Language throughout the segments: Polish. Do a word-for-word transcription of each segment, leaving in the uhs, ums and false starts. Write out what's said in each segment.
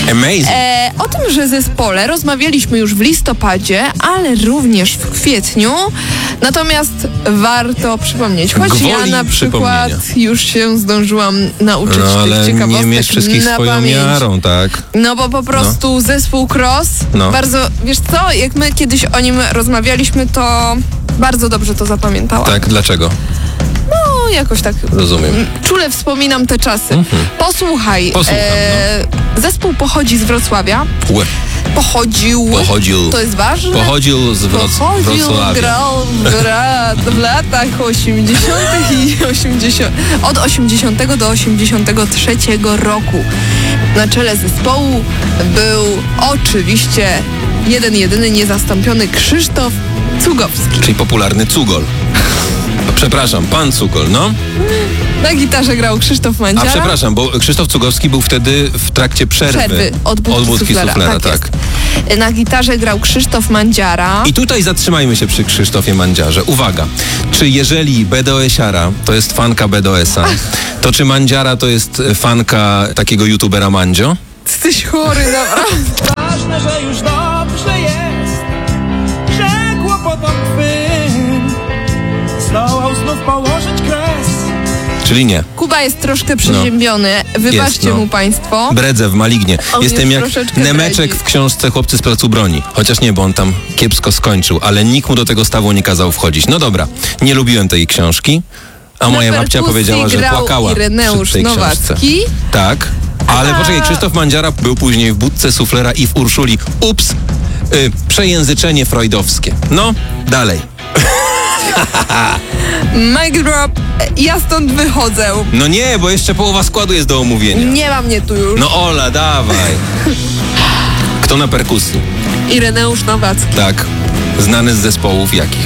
Amazing. E, o tym, że zespole rozmawialiśmy już w listopadzie, ale również w kwietniu. Natomiast warto przypomnieć, choć Gwoli ja na przykład już się zdążyłam nauczyć No ale tych ciekawostek nie mierz wszystkich na swoją pamięć. miarą, tak? No bo po prostu zespół Cross, No. bardzo, wiesz co, jak my kiedyś o nim rozmawialiśmy, to bardzo dobrze to zapamiętałam. Tak, dlaczego? No, jakoś tak Rozumiem. czule wspominam te czasy. Mhm. Posłuchaj, Posłucham, e, zespół pochodzi z Wrocławia. Łe. Pochodził. Pochodził. To jest ważne? Pochodził z Wroc- Pochodził, Wrocławia. grał w, ra, w latach osiemdziesiątych i osiemdziesiątych. Od osiemdziesiątego do osiemdziesiątego trzeciego roku. Na czele zespołu był oczywiście jeden, jedyny, niezastąpiony Krzysztof Cugowski. Czyli popularny Cugol. Przepraszam, pan Cugol, no. Na gitarze grał Krzysztof A Mandziara. przepraszam, bo Krzysztof Cugowski był wtedy w trakcie przerwy. Przerwy od budki, od budki suflera. suflera, tak, tak. jest. Na gitarze grał Krzysztof Mandziara. I tutaj zatrzymajmy się przy Krzysztofie Mandziarze. Uwaga, czy jeżeli B D O S-iara to jest fanka B D O S-a, to czy Mandziara to jest fanka takiego youtubera Mandzio? Jesteś chory, naprawdę. Ważne, że już dobrze jest, że kłopotom twym zdołał znów położyć kres. Czyli nie. Kuba jest troszkę przeziębiony. Wybaczcie Jest, no. mu państwo. Bredze w malignie. On Jestem już jak troszeczkę Nemeczek bredzi. w książce Chłopcy z placu broni. Chociaż nie, bo on tam kiepsko skończył, ale nikt mu do tego stawu nie kazał wchodzić. No dobra, nie lubiłem tej książki, a Na moja babcia perkusji powiedziała, że grał płakała Ireneusz przy tej książce. Nowacki. Tak, ale A- poczekaj, Krzysztof Mandziara był później w budce suflera i w Urszuli. Ups, y, przejęzyczenie freudowskie. No, dalej. Mic drop. Ja stąd wychodzę. No nie, bo jeszcze połowa składu jest do omówienia. Nie ma mnie tu już. No Ola, dawaj. Kto na perkusji? Ireneusz Nowacki. Tak, znany z zespołów jakich?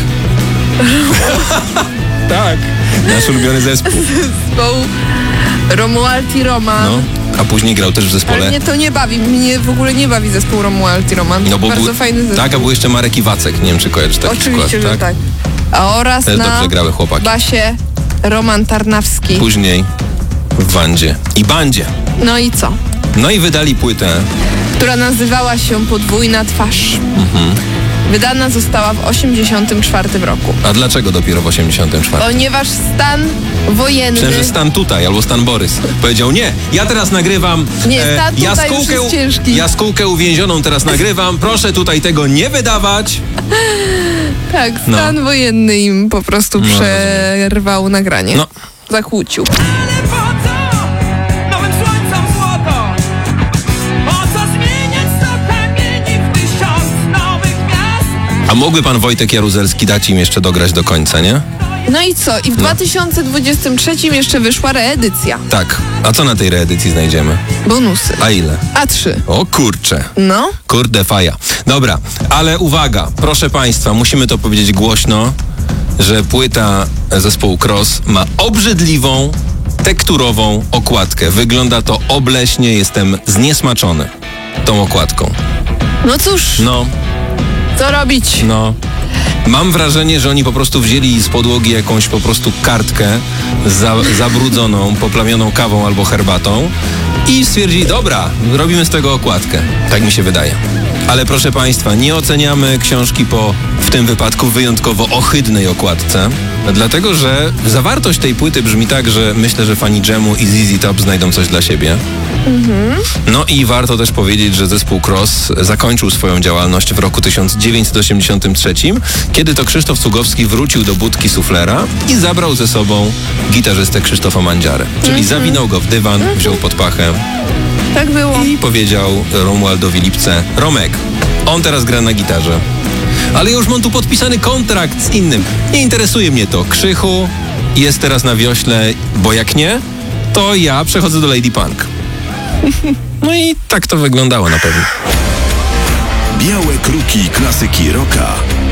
Tak, nasz ulubiony zespół. Zespoł Romuald i Roman. No, a później grał też w Ale zespole. mnie to nie bawi. Mnie w ogóle nie bawi zespół Romuald i Roman. No bo Bardzo był, fajny zespół. tak, a był jeszcze Marek Iwacek, nie wiem czy kojarzysz taki Oczywiście, skład, że tak? tak. A oraz Też na dobrze grały chłopaki. basie Roman Tarnawski. Później w Wandzie i Bandzie. No i co? No i wydali płytę. Która nazywała się Podwójna Twarz. Mhm. Wydana została w osiemdziesiątym czwartym roku. A dlaczego dopiero w osiemdziesiątym czwartym? Ponieważ stan wojenny... Myślałem, że stan tutaj, albo stan Borys. Powiedział, nie, ja teraz nagrywam Nie, stan tutaj już jest ciężki. jaskółkę uwięzioną teraz nagrywam, proszę tutaj tego nie wydawać. Tak, No. stan wojenny im po prostu No, przerwał nagranie. No. Zakłócił. Ale po co nowym słońcom złoto? Po co zmieniać sto kamieni w tysiąc nowych miast? A mógłby pan Wojtek Jaruzelski dać im jeszcze dograć do końca, nie? No i co? I w dwa tysiące dwudziestym trzecim jeszcze wyszła reedycja. Tak. A co na tej reedycji znajdziemy? Bonusy. A ile? A trzy. O kurcze. No. Kurde faja. Dobra, ale uwaga, proszę państwa, musimy to powiedzieć głośno, że płyta zespołu Cross ma obrzydliwą, tekturową okładkę. Wygląda to obleśnie, jestem zniesmaczony tą okładką. No cóż, No, co robić? no. Mam wrażenie, że oni po prostu wzięli z podłogi jakąś po prostu kartkę za, zabrudzoną, poplamioną kawą albo herbatą i stwierdzili, dobra, robimy z tego okładkę. Tak mi się wydaje. Ale proszę państwa, nie oceniamy książki po, w tym wypadku, wyjątkowo ohydnej okładce, dlatego że zawartość tej płyty brzmi tak, że myślę, że fani Dżemu i Z Z Top znajdą coś dla siebie. No i warto też powiedzieć, że zespół Cross zakończył swoją działalność w roku tysiąc dziewięćset osiemdziesiątym trzecim, kiedy to Krzysztof Cugowski wrócił do budki suflera i zabrał ze sobą gitarzystę Krzysztofa Mandziarę. Czyli zawinął go w dywan, wziął pod pachę Tak było. i powiedział Romualdowi Lipce: Romek, on teraz gra na gitarze. Ale ja już mam tu podpisany kontrakt z innym. Nie interesuje mnie to. Krzychu jest teraz na wiośle, bo jak nie, to ja przechodzę do Lady Punk. No i tak to wyglądało na pewno. Białe kruki klasyki rocka.